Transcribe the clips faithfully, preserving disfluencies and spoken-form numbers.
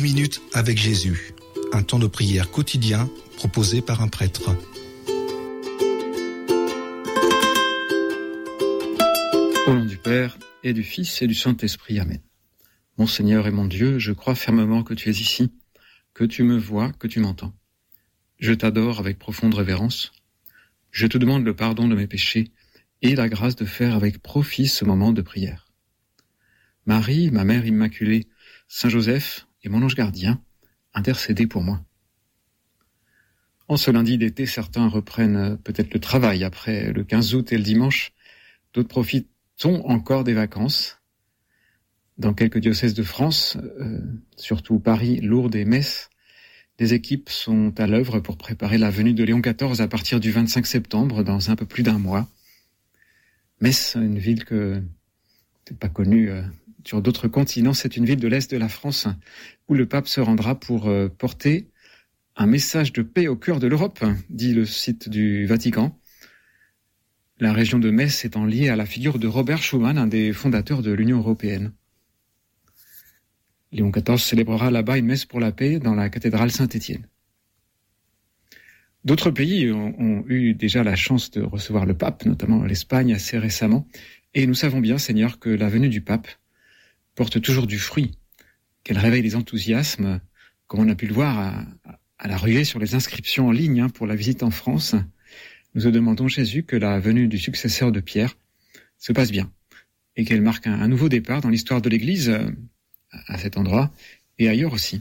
minutes avec Jésus, un temps de prière quotidien proposé par un prêtre. Au nom du Père, et du Fils, et du Saint-Esprit. Amen. Mon Seigneur et mon Dieu, je crois fermement que tu es ici, que tu me vois, que tu m'entends. Je t'adore avec profonde révérence. Je te demande le pardon de mes péchés et la grâce de faire avec profit ce moment de prière. Marie, ma mère immaculée, Saint Joseph et mon ange gardien, intercédez pour moi. En ce lundi d'été, certains reprennent peut-être le travail après le quinze août et le dimanche. D'autres profitons encore des vacances. Dans quelques diocèses de France, euh, surtout Paris, Lourdes et Metz, des équipes sont à l'œuvre pour préparer la venue de Léon quatorze à partir du vingt-cinq septembre, dans un peu plus d'un mois. Metz, une ville que peut-être pas connue euh, sur d'autres continents, c'est une ville de l'Est de la France où le pape se rendra pour euh, porter un message de paix au cœur de l'Europe, dit le site du Vatican. La région de Metz étant liée à la figure de Robert Schuman, un des fondateurs de l'Union européenne. Léon quatorze célébrera là-bas une messe pour la paix dans la cathédrale Saint-Étienne. D'autres pays ont, ont eu déjà la chance de recevoir le pape, notamment l'Espagne assez récemment, et nous savons bien, Seigneur, que la venue du pape porte toujours du fruit, qu'elle réveille les enthousiasmes, comme on a pu le voir à, à la ruée sur les inscriptions en ligne hein, pour la visite en France. Nous te demandons, Jésus, que la venue du successeur de Pierre se passe bien et qu'elle marque un, un nouveau départ dans l'histoire de l'Église euh, à cet endroit et ailleurs aussi.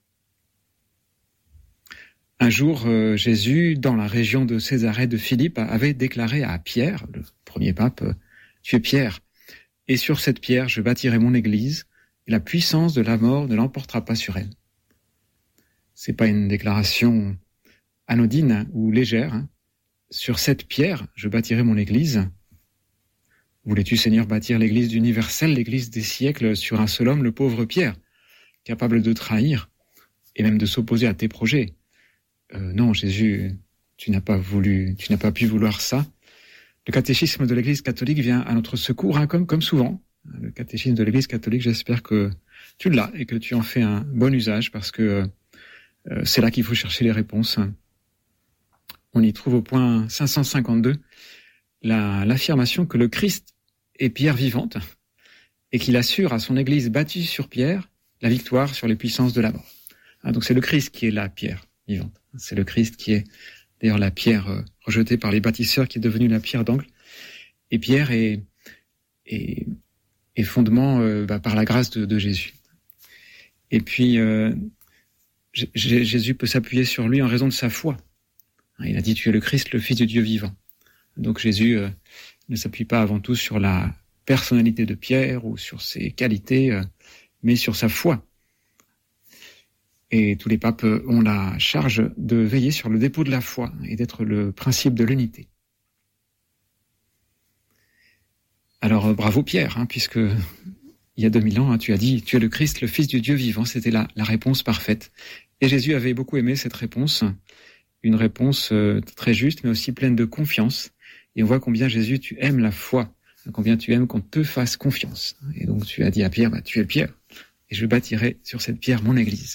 Un jour, euh, Jésus, dans la région de Césarée de Philippe, avait déclaré à Pierre, le premier pape, « Tu es Pierre, et sur cette pierre je bâtirai mon Église, et la puissance de la mort ne l'emportera pas sur elle. » C'est pas une déclaration anodine ou légère. Hein. Sur cette pierre, je bâtirai mon Église. Voulais-tu, Seigneur, bâtir l'Église universelle, l'Église des siècles, sur un seul homme, le pauvre Pierre, capable de trahir et même de s'opposer à tes projets? euh, Non, Jésus, tu n'as pas voulu, tu n'as pas pu vouloir ça. Le catéchisme de l'Église catholique vient à notre secours, hein, comme, comme souvent. Le catéchisme de l'Église catholique, j'espère que tu l'as et que tu en fais un bon usage, parce que euh, c'est là qu'il faut chercher les réponses. On y trouve au point cinq cent cinquante-deux la, l'affirmation que le Christ est pierre vivante et qu'il assure à son Église bâtie sur pierre la victoire sur les puissances de la mort. Ah, donc c'est le Christ qui est la pierre vivante. C'est le Christ qui est d'ailleurs la pierre euh, rejetée par les bâtisseurs qui est devenue la pierre d'angle. Et Pierre est, est, est fondement euh, bah, par la grâce de, de Jésus. Et puis euh, J- Jésus peut s'appuyer sur lui en raison de sa foi. Il a dit « Tu es le Christ, le Fils du Dieu vivant ». Donc Jésus euh, ne s'appuie pas avant tout sur la personnalité de Pierre ou sur ses qualités, euh, mais sur sa foi. Et tous les papes ont la charge de veiller sur le dépôt de la foi et d'être le principe de l'unité. Alors bravo Pierre, hein, puisque il y a deux mille ans, hein, tu as dit « Tu es le Christ, le Fils du Dieu vivant ». C'était la, la réponse parfaite. Et Jésus avait beaucoup aimé cette réponse, une réponse euh, très juste, mais aussi pleine de confiance. Et on voit combien Jésus, tu aimes la foi, combien tu aimes qu'on te fasse confiance. Et donc tu as dit à Pierre, bah, tu es le Pierre, et je bâtirai sur cette pierre mon Église.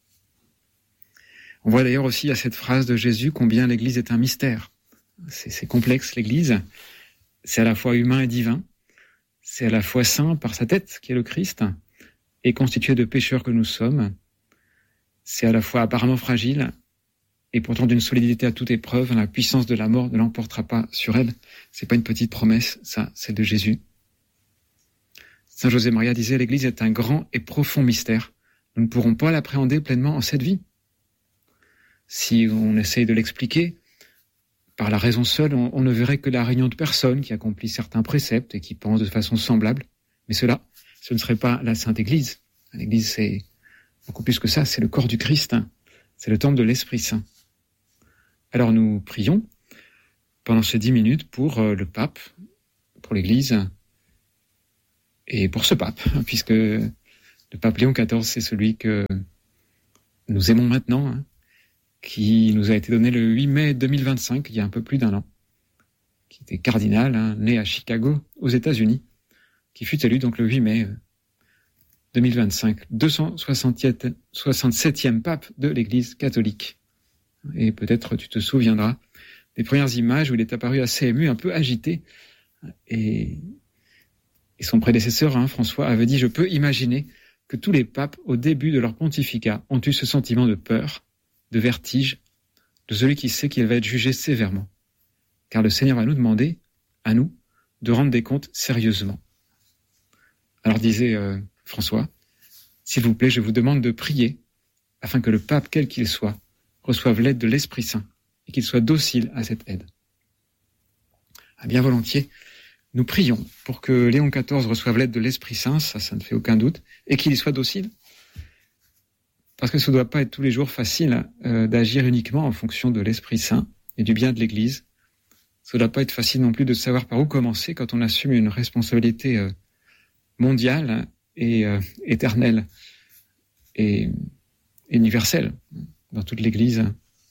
On voit d'ailleurs aussi à cette phrase de Jésus combien l'Église est un mystère. C'est, c'est complexe l'Église, c'est à la fois humain et divin, c'est à la fois saint par sa tête qui est le Christ, et constitué de pécheurs que nous sommes, c'est à la fois apparemment fragile, et pourtant d'une solidité à toute épreuve, la puissance de la mort ne l'emportera pas sur elle. C'est pas une petite promesse, ça, c'est de Jésus. Saint José Maria disait, l'Église est un grand et profond mystère. Nous ne pourrons pas l'appréhender pleinement en cette vie. Si on essaye de l'expliquer, par la raison seule, on, on ne verrait que la réunion de personnes qui accomplissent certains préceptes et qui pensent de façon semblable. Mais cela, ce ne serait pas la Sainte Église. L'Église, c'est beaucoup plus que ça, c'est le corps du Christ, hein. C'est le temple de l'Esprit Saint. Alors nous prions pendant ces dix minutes pour euh, le pape, pour l'Église et pour ce pape, hein, puisque le pape Léon quatorze, c'est celui que nous aimons maintenant, hein, qui nous a été donné le huit mai deux mille vingt-cinq, il y a un peu plus d'un an, qui était cardinal, hein, né à Chicago, aux États-Unis, qui fut élu donc le huit mai deux mille vingt-cinq, deux cent soixante-septième pape de l'Église catholique. Et peut-être tu te souviendras des premières images où il est apparu assez ému, un peu agité. Et, et son prédécesseur, hein, François, avait dit « Je peux imaginer que tous les papes, au début de leur pontificat, ont eu ce sentiment de peur, de vertige, de celui qui sait qu'il va être jugé sévèrement. Car le Seigneur va nous demander, à nous, de rendre des comptes sérieusement. » Alors disait euh, François, « S'il vous plaît, je vous demande de prier afin que le pape, quel qu'il soit, reçoive l'aide de l'Esprit Saint et qu'il soit docile à cette aide. » Ah, bien volontiers, nous prions pour que Léon quatorze reçoive l'aide de l'Esprit Saint, ça, ça ne fait aucun doute, et qu'il y soit docile. Parce que ce ne doit pas être tous les jours facile euh, d'agir uniquement en fonction de l'Esprit Saint et du bien de l'Église. Ça ne doit pas être facile non plus de savoir par où commencer quand on assume une responsabilité euh, mondiale et euh, éternelle et universelle dans toute l'Église.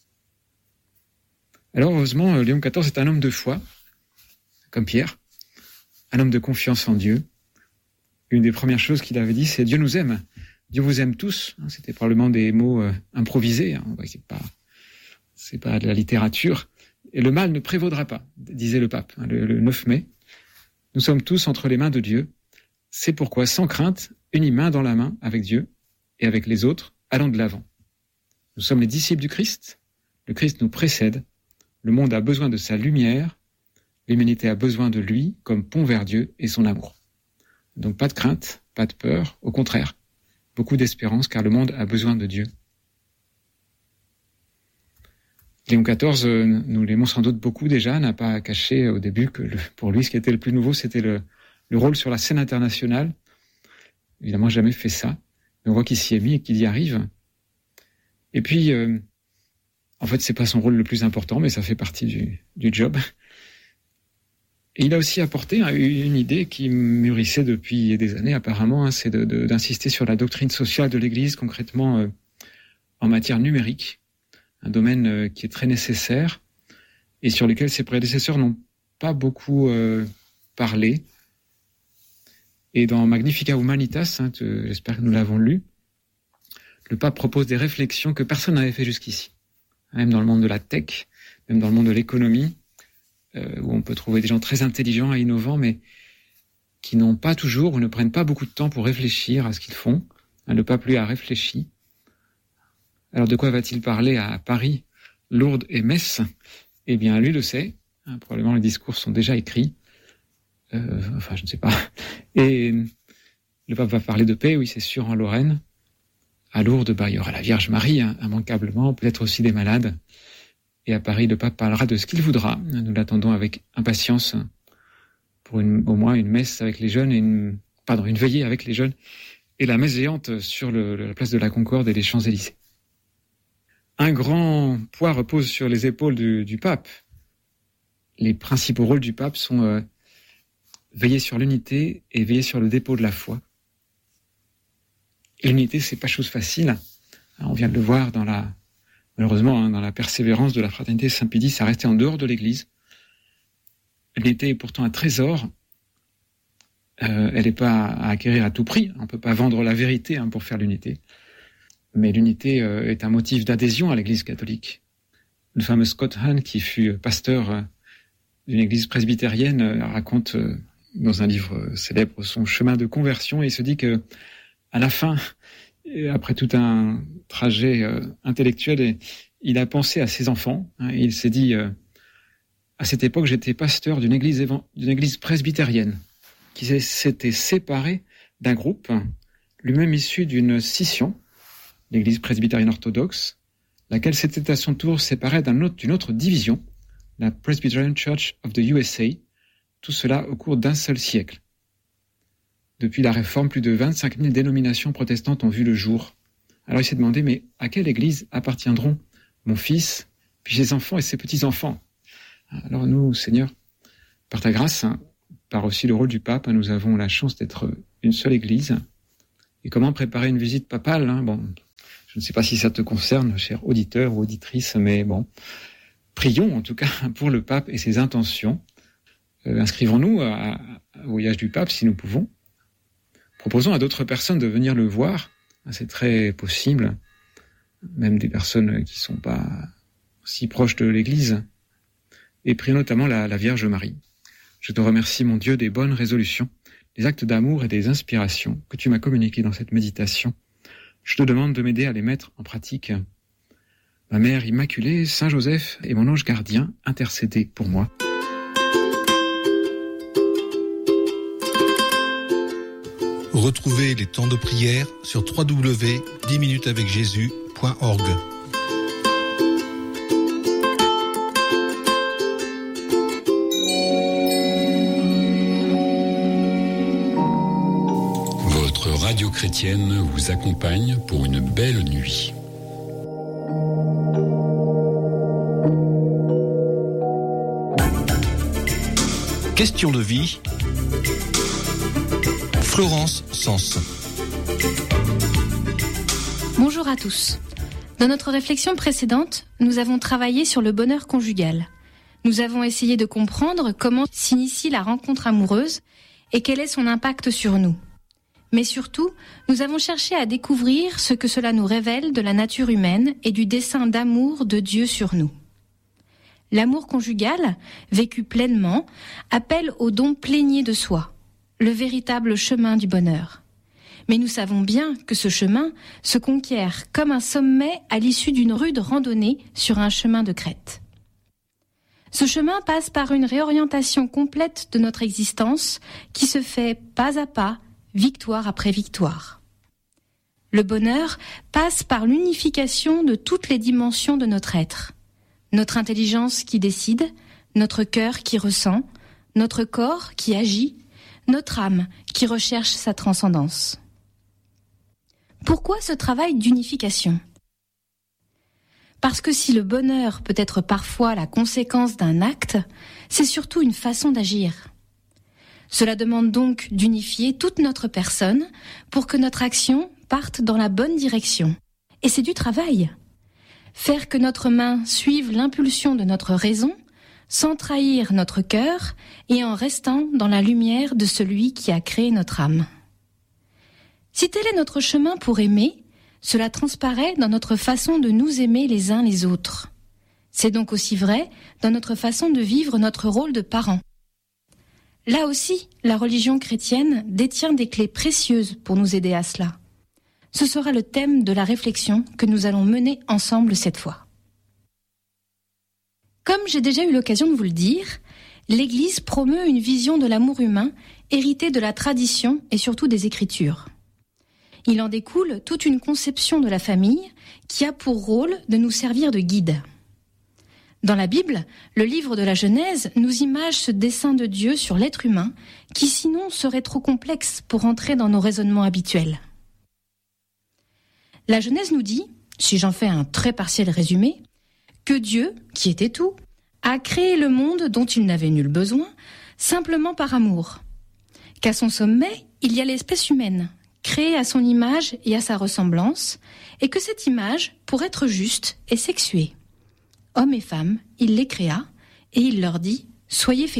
Alors heureusement, Léon quatorze est un homme de foi, comme Pierre, un homme de confiance en Dieu. Une des premières choses qu'il avait dit, c'est « Dieu nous aime ». Dieu vous aime tous. C'était probablement des mots euh, improvisés. Hein. C'est pas, c'est pas de la littérature. Et le mal ne prévaudra pas, disait le pape, hein, le, le neuf mai. Nous sommes tous entre les mains de Dieu. C'est pourquoi, sans crainte, unis main dans la main avec Dieu et avec les autres, allons de l'avant. Nous sommes les disciples du Christ. Le Christ nous précède. Le monde a besoin de sa lumière. L'humanité a besoin de lui comme pont vers Dieu et son amour. Donc pas de crainte, pas de peur, au contraire. Beaucoup d'espérance, car le monde a besoin de Dieu. Léon quatorze, nous l'aimons sans doute beaucoup déjà, n'a pas caché au début que le, pour lui, ce qui était le plus nouveau, c'était le, le rôle sur la scène internationale. Évidemment, jamais fait ça. Mais on voit qu'il s'y est mis et qu'il y arrive. Et puis, euh, en fait, c'est pas son rôle le plus important, mais ça fait partie du, du job. Et il a aussi apporté une idée qui mûrissait depuis des années apparemment, hein, c'est de, de, d'insister sur la doctrine sociale de l'Église, concrètement euh, en matière numérique, un domaine euh, qui est très nécessaire et sur lequel ses prédécesseurs n'ont pas beaucoup euh, parlé. Et dans Magnificat Humanitas, hein, te, j'espère que nous l'avons lu, le pape propose des réflexions que personne n'avait fait jusqu'ici, même dans le monde de la tech, même dans le monde de l'économie, Euh, où on peut trouver des gens très intelligents et innovants, mais qui n'ont pas toujours ou ne prennent pas beaucoup de temps pour réfléchir à ce qu'ils font. Le pape, lui, a réfléchi. Alors, de quoi va-t-il parler à Paris, Lourdes et Metz ? Eh bien, lui le sait. Hein, probablement, les discours sont déjà écrits. Euh, enfin, je ne sais pas. Et le pape va parler de paix, oui, c'est sûr, en Lorraine. À Lourdes, bah, il y aura la Vierge Marie, hein, immanquablement, peut-être aussi des malades. Et à Paris, le pape parlera de ce qu'il voudra. Nous l'attendons avec impatience pour une, au moins une messe avec les jeunes, et une, pardon, une veillée avec les jeunes, et la messe géante sur le, la place de la Concorde et les Champs-Élysées. Un grand poids repose sur les épaules du, du pape. Les principaux rôles du pape sont euh, veiller sur l'unité et veiller sur le dépôt de la foi. Et l'unité, c'est pas chose facile. On vient de le voir dans la Malheureusement, hein, dans la persévérance de la fraternité Saint-Pédis, ça restait en dehors de l'Église. L'unité est pourtant un trésor. Euh, elle n'est pas à acquérir à tout prix. On ne peut pas vendre la vérité hein, pour faire l'unité. Mais l'unité euh, est un motif d'adhésion à l'Église catholique. Le fameux Scott Hahn, qui fut pasteur euh, d'une église presbytérienne, euh, raconte euh, dans un livre euh, célèbre son chemin de conversion, et il se dit que à la fin, et après tout un trajet euh, intellectuel, et il a pensé à ses enfants. Hein, et il s'est dit, euh, à cette époque, j'étais pasteur d'une église, évan- d'une église presbytérienne qui s'était séparée d'un groupe, lui-même issu d'une scission, l'église presbytérienne orthodoxe, laquelle s'était à son tour séparée d'un autre, d'une autre division, la Presbyterian Church of the U S A, tout cela au cours d'un seul siècle. Depuis la Réforme, plus de vingt-cinq mille dénominations protestantes ont vu le jour. Alors il s'est demandé, mais à quelle église appartiendront mon fils, puis ses enfants et ses petits-enfants ? Alors nous, Seigneur, par ta grâce, hein, par aussi le rôle du pape, hein, nous avons la chance d'être une seule église. Et comment préparer une visite papale hein, bon, je ne sais pas si ça te concerne, cher auditeur ou auditrice, mais bon, prions en tout cas pour le pape et ses intentions. Euh, inscrivons-nous à, à, au voyage du pape si nous pouvons. Proposons à d'autres personnes de venir le voir. C'est très possible. Même des personnes qui ne sont pas si proches de l'Église. Et prions notamment la, la Vierge Marie. Je te remercie, mon Dieu, des bonnes résolutions, des actes d'amour et des inspirations que tu m'as communiquées dans cette méditation. Je te demande de m'aider à les mettre en pratique. Ma Mère Immaculée, Saint Joseph et mon ange gardien, intercédez pour moi. Retrouvez les temps de prière sur w w w point dix minutes avec jésus point org. Votre radio chrétienne vous accompagne pour une belle nuit. Question de vie. Florence Sens. Bonjour à tous. Dans notre réflexion précédente, nous avons travaillé sur le bonheur conjugal. Nous avons essayé de comprendre comment s'initie la rencontre amoureuse et quel est son impact sur nous. Mais surtout, nous avons cherché à découvrir ce que cela nous révèle de la nature humaine et du dessein d'amour de Dieu sur nous. L'amour conjugal, vécu pleinement, appelle au don plénier de soi, le véritable chemin du bonheur. Mais nous savons bien que ce chemin se conquiert comme un sommet à l'issue d'une rude randonnée sur un chemin de crête. Ce chemin passe par une réorientation complète de notre existence qui se fait pas à pas, victoire après victoire. Le bonheur passe par l'unification de toutes les dimensions de notre être. Notre intelligence qui décide, notre cœur qui ressent, notre corps qui agit, notre âme qui recherche sa transcendance. Pourquoi ce travail d'unification ? Parce que si le bonheur peut être parfois la conséquence d'un acte, c'est surtout une façon d'agir. Cela demande donc d'unifier toute notre personne pour que notre action parte dans la bonne direction. Et c'est du travail. Faire que notre main suive l'impulsion de notre raison, sans trahir notre cœur et en restant dans la lumière de celui qui a créé notre âme. Si tel est notre chemin pour aimer, cela transparaît dans notre façon de nous aimer les uns les autres. C'est donc aussi vrai dans notre façon de vivre notre rôle de parents. Là aussi, la religion chrétienne détient des clés précieuses pour nous aider à cela. Ce sera le thème de la réflexion que nous allons mener ensemble cette fois. Comme j'ai déjà eu l'occasion de vous le dire, l'Église promeut une vision de l'amour humain héritée de la tradition et surtout des Écritures. Il en découle toute une conception de la famille qui a pour rôle de nous servir de guide. Dans la Bible, le livre de la Genèse nous image ce dessein de Dieu sur l'être humain qui sinon serait trop complexe pour entrer dans nos raisonnements habituels. La Genèse nous dit, si j'en fais un très partiel résumé, que Dieu, qui était tout, a créé le monde dont il n'avait nul besoin, simplement par amour. Qu'à son sommet, il y a l'espèce humaine, créée à son image et à sa ressemblance, et que cette image, pour être juste, est sexuée. Hommes et femmes, il les créa, et il leur dit « Soyez féconds ».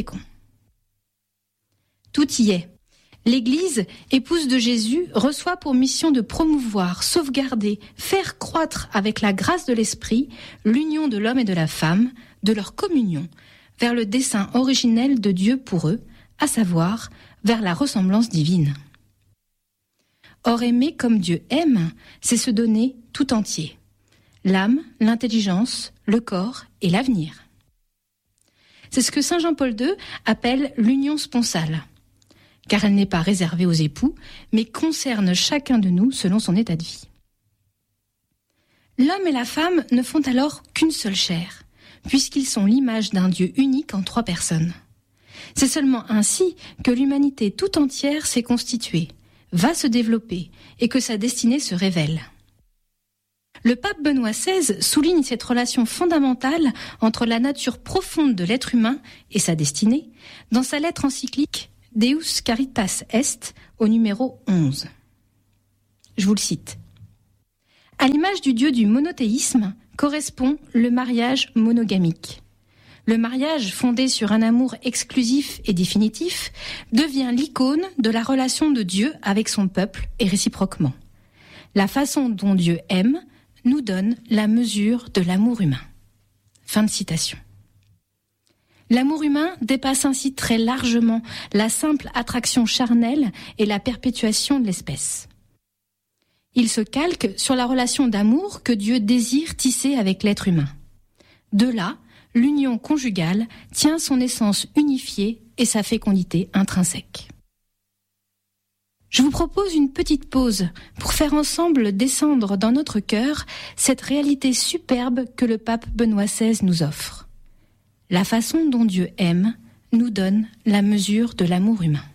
Tout y est. L'Église, épouse de Jésus, reçoit pour mission de promouvoir, sauvegarder, faire croître avec la grâce de l'Esprit l'union de l'homme et de la femme, de leur communion, vers le dessein originel de Dieu pour eux, à savoir vers la ressemblance divine. Or, aimer comme Dieu aime, c'est se donner tout entier. L'âme, l'intelligence, le corps et l'avenir. C'est ce que saint Jean-Paul deux appelle l'union sponsale. Car elle n'est pas réservée aux époux, mais concerne chacun de nous selon son état de vie. L'homme et la femme ne font alors qu'une seule chair, puisqu'ils sont l'image d'un Dieu unique en trois personnes. C'est seulement ainsi que l'humanité tout entière s'est constituée, va se développer, et que sa destinée se révèle. Le pape Benoît seize souligne cette relation fondamentale entre la nature profonde de l'être humain et sa destinée dans sa lettre encyclique Deus Caritas Est, au numéro onze. Je vous le cite. À l'image du Dieu du monothéisme correspond le mariage monogamique. Le mariage, fondé sur un amour exclusif et définitif, devient l'icône de la relation de Dieu avec son peuple et réciproquement. La façon dont Dieu aime nous donne la mesure de l'amour humain. Fin de citation. L'amour humain dépasse ainsi très largement la simple attraction charnelle et la perpétuation de l'espèce. Il se calque sur la relation d'amour que Dieu désire tisser avec l'être humain. De là, l'union conjugale tient son essence unifiée et sa fécondité intrinsèque. Je vous propose une petite pause pour faire ensemble descendre dans notre cœur cette réalité superbe que le pape Benoît seize nous offre. La façon dont Dieu aime nous donne la mesure de l'amour humain.